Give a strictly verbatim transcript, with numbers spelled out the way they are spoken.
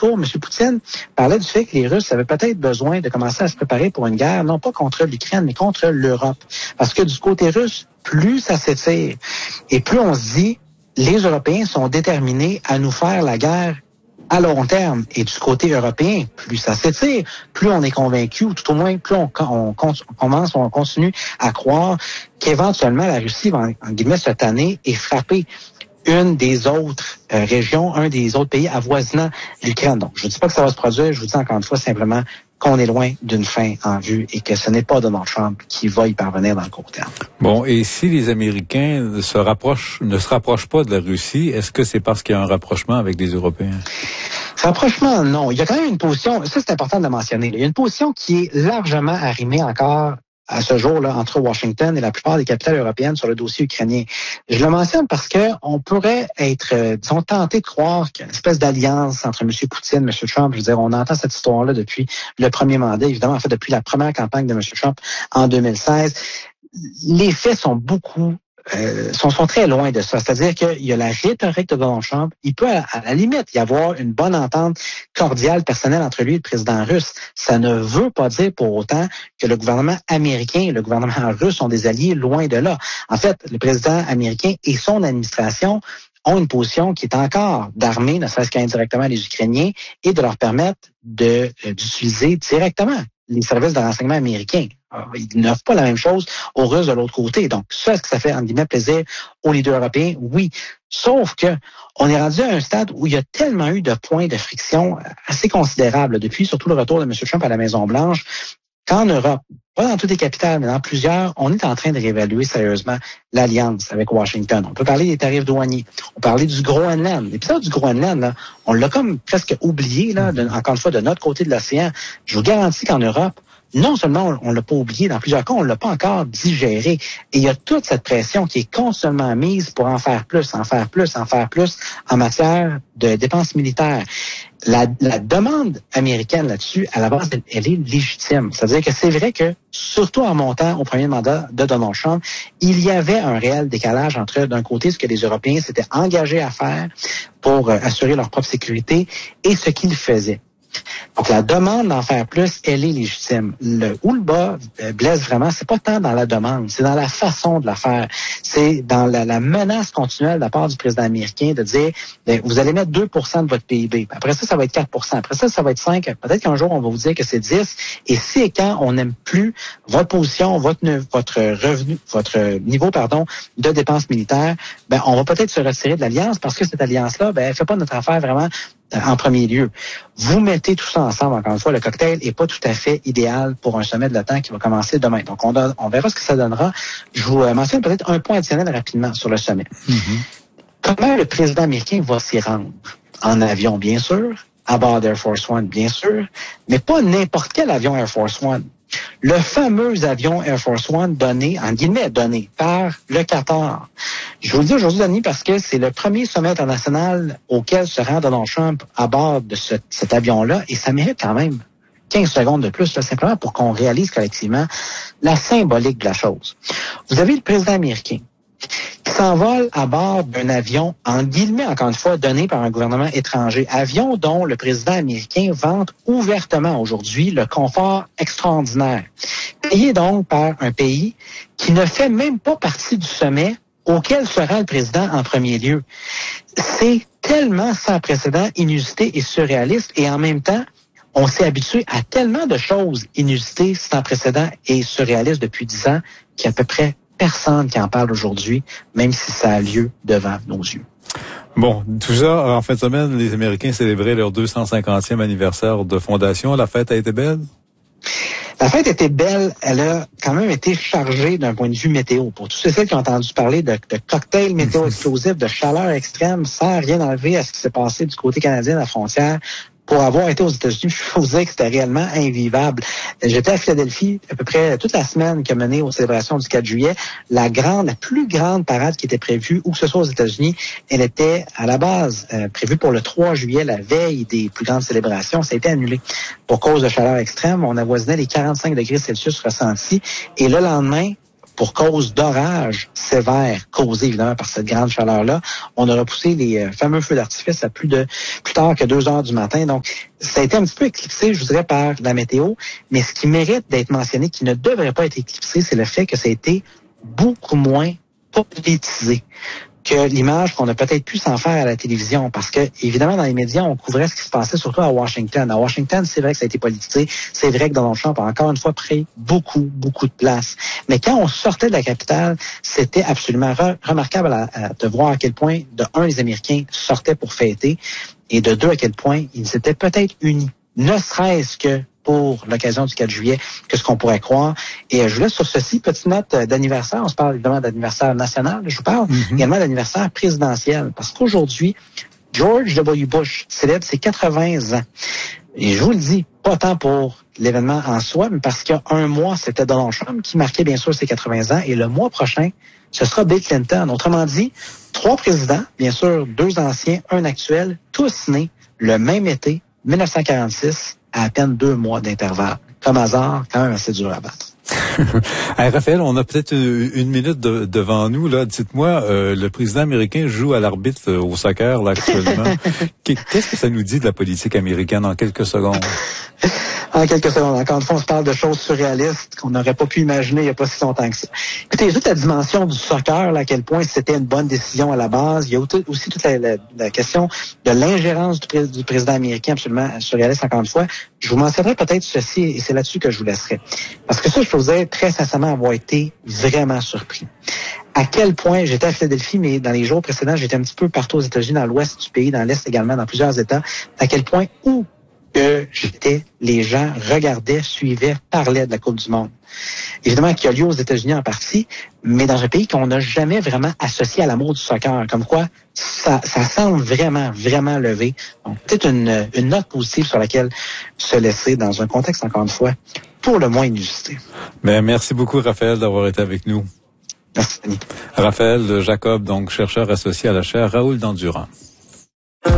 discours, M. Poutine parlait du fait que les Russes avaient peut-être besoin de commencer à se préparer pour une guerre, non pas contre l'Ukraine, mais contre l'Europe. Parce que du côté russe, plus ça s'étire et plus on se dit, les Européens sont déterminés à nous faire la guerre à long terme. Et du côté européen, plus ça s'étire, plus on est convaincu, ou tout au moins plus on, on, on commence, on continue à croire qu'éventuellement la Russie va, en, en guillemets, se tanner et frapper une des autres euh, régions, un des autres pays avoisinant l'Ukraine. Donc, je ne dis pas que ça va se produire, je vous dis encore une fois simplement qu'on est loin d'une fin en vue et que ce n'est pas Donald Trump qui va y parvenir dans le court terme. Bon, et si les Américains se rapprochent, ne se rapprochent pas de la Russie, est-ce que c'est parce qu'il y a un rapprochement avec les Européens? Rapprochement, non. Il y a quand même une position, ça c'est important de le mentionner, il y a une position qui est largement arrimée encore à ce jour-là entre Washington et la plupart des capitales européennes sur le dossier ukrainien. Je le mentionne parce que on pourrait être, euh, disons, tenté de croire qu'il y a une espèce d'alliance entre M. Poutine et M. Trump. Je veux dire, on entend cette histoire-là depuis le premier mandat, évidemment, en fait, depuis la première campagne de M. Trump en deux mille seize. Les faits sont beaucoup Euh, sont, sont très loin de ça. C'est-à-dire qu'il y a la rhétorique de Donald Trump. Il peut, à, à la limite, y avoir une bonne entente cordiale, personnelle entre lui et le président russe. Ça ne veut pas dire pour autant que le gouvernement américain et le gouvernement russe sont des alliés, loin de là. En fait, le président américain et son administration ont une position qui est encore d'armer, ne serait-ce qu'indirectement les Ukrainiens, et de leur permettre de, euh, d'utiliser directement les services de renseignement américains. Alors, ils n'offrent pas la même chose aux Russes de l'autre côté. Donc, ça, est-ce que ça fait, entre guillemets, plaisir aux leaders européens? Oui. Sauf que on est rendu à un stade où il y a tellement eu de points de friction assez considérables depuis, surtout le retour de M. Trump à la Maison-Blanche, qu'en Europe, pas dans toutes les capitales, mais dans plusieurs, on est en train de réévaluer sérieusement l'alliance avec Washington. On peut parler des tarifs douaniers. On peut parler du Groenland. L'épisode du Groenland, là, on l'a comme presque oublié, là, de, encore une fois, de notre côté de l'océan. Je vous garantis qu'en Europe, non seulement on ne l'a pas oublié, dans plusieurs cas, on ne l'a pas encore digéré. Et il y a toute cette pression qui est constamment mise pour en faire plus, en faire plus, en faire plus en matière de dépenses militaires. La, la demande américaine là-dessus, à la base, elle, elle est légitime. C'est-à-dire que c'est vrai que, surtout en montant au premier mandat de Donald Trump, il y avait un réel décalage entre, d'un côté, ce que les Européens s'étaient engagés à faire pour euh, assurer leur propre sécurité et ce qu'ils faisaient. Donc, la demande d'en faire plus, elle est légitime. Le, où le bas blesse vraiment, c'est pas tant dans la demande, c'est dans la façon de la faire. C'est dans la, la menace continuelle de la part du président américain de dire, bien, vous allez mettre deux pour cent de votre P I B. Après ça, ça va être quatre pour cent. Après ça, ça va être cinq. Peut-être qu'un jour, on va vous dire que c'est dix. Et si et quand on n'aime plus votre position, votre, votre revenu, votre niveau, pardon, de dépenses militaires, ben, on va peut-être se retirer de l'alliance parce que cette alliance-là, ben, elle fait pas notre affaire vraiment en premier lieu. Vous mettez tout ça ensemble, encore une fois, le cocktail est pas tout à fait idéal pour un sommet de l'OTAN qui va commencer demain. Donc, on, donne, on verra ce que ça donnera. Je vous mentionne peut-être un point additionnel rapidement sur le sommet. Mm-hmm. Comment le président américain va s'y rendre? En avion, bien sûr, à bord d'Air Force One, bien sûr, mais pas n'importe quel avion Air Force One. Le fameux avion Air Force One donné, en guillemets, donné par le Qatar. Je vous le dis aujourd'hui, Denis, parce que c'est le premier sommet international auquel se rend Donald Trump à bord de ce, cet avion-là, et ça mérite quand même quinze secondes de plus, là, simplement pour qu'on réalise collectivement la symbolique de la chose. Vous avez le président américain qui s'envole à bord d'un avion, en guillemets, encore une fois, donné par un gouvernement étranger. Avion dont le président américain vante ouvertement aujourd'hui le confort extraordinaire. Payé donc par un pays qui ne fait même pas partie du sommet auquel sera le président en premier lieu. C'est tellement sans précédent, inusité et surréaliste, et en même temps, on s'est habitué à tellement de choses inusitées, sans précédent et surréalistes depuis dix ans, qu'il y a à peu près personne qui en parle aujourd'hui, même si ça a lieu devant nos yeux. Bon, tout ça, en fin de semaine, les Américains célébraient leur deux cent cinquantième anniversaire de fondation. La fête a été belle? La fête était belle, elle a quand même été chargée d'un point de vue météo. Pour tous ceux qui ont entendu parler de, de cocktails météo explosifs, de chaleur extrême, sans rien enlever à ce qui s'est passé du côté canadien de la frontière, pour avoir été aux États-Unis, je peux vous dire que c'était réellement invivable. J'étais à Philadelphie à peu près toute la semaine qui a mené aux célébrations du quatre juillet. La grande, la plus grande parade qui était prévue, où que ce soit aux États-Unis, elle était à la base euh, prévue pour le trois juillet, la veille des plus grandes célébrations. Ça a été annulé pour cause de chaleur extrême. On avoisinait les quarante-cinq degrés Celsius ressentis. Et le lendemain, pour cause d'orages sévères causés évidemment par cette grande chaleur-là. On a repoussé les euh, fameux feux d'artifice à plus de plus tard que deux heures du matin. Donc, ça a été un petit peu éclipsé, je vous dirais, par la météo. Mais ce qui mérite d'être mentionné, qui ne devrait pas être éclipsé, c'est le fait que ça a été beaucoup moins politisé que l'image qu'on a peut-être pu s'en faire à la télévision. Parce que, évidemment, dans les médias, on couvrait ce qui se passait surtout à Washington. À Washington, c'est vrai que ça a été politisé. C'est vrai que Donald Trump a encore une fois pris beaucoup, beaucoup de place. Mais quand on sortait de la capitale, c'était absolument re- remarquable à, à, de voir à quel point, de un, les Américains sortaient pour fêter, et de deux, à quel point ils s'étaient peut-être unis. Ne serait-ce que pour l'occasion du quatre juillet, que ce qu'on pourrait croire. Et je vous laisse sur ceci, petite note d'anniversaire. On se parle évidemment d'anniversaire national, je vous parle mm-hmm. également d'anniversaire présidentiel. Parce qu'aujourd'hui, George W. Bush célèbre ses quatre-vingts ans. Et je vous le dis, pas tant pour l'événement en soi, mais parce qu'il y a un mois, c'était Donald Trump qui marquait bien sûr ses quatre-vingts ans. Et le mois prochain, ce sera Bill Clinton. Autrement dit, trois présidents, bien sûr, deux anciens, un actuel, tous nés le même été, dix-neuf cent quarante-six, à à peine deux mois d'intervalle. Comme hasard, quand même assez dur à battre. Hey, Raphaël, on a peut-être une minute de, devant nous. Là, dites-moi, euh, le président américain joue à l'arbitre euh, au soccer là actuellement. Qu'est-ce que ça nous dit de la politique américaine en quelques secondes? En quelques secondes. Encore une fois, on se parle de choses surréalistes qu'on n'aurait pas pu imaginer il n'y a pas si longtemps que ça. Écoutez, toute la dimension du soccer, là, à quel point c'était une bonne décision à la base. Il y a aussi toute la, la, la question de l'ingérence du, pré- du président américain, absolument surréaliste, encore une fois. Je vous mentionnerai peut-être ceci, et c'est là-dessus que je vous laisserai. Parce que ça, je peux vous dire très sincèrement avoir été vraiment surpris. À quel point, j'étais à Philadelphie, mais dans les jours précédents, j'étais un petit peu partout aux États-Unis, dans l'ouest du pays, dans l'est également, dans plusieurs États. À quel point, où que j'étais, les gens regardaient, suivaient, parlaient de la Coupe du Monde. Évidemment, qui a lieu aux États-Unis en partie, mais dans un pays qu'on n'a jamais vraiment associé à l'amour du soccer. Comme quoi, ça, ça semble vraiment, vraiment levé. Donc, peut-être une, une note positive sur laquelle se laisser dans un contexte, encore une fois, pour le moins inusité. Mais merci beaucoup, Raphaël, d'avoir été avec nous. Merci, Denis. Raphaël Jacob, donc chercheur associé à la chaire Raoul Dandurand.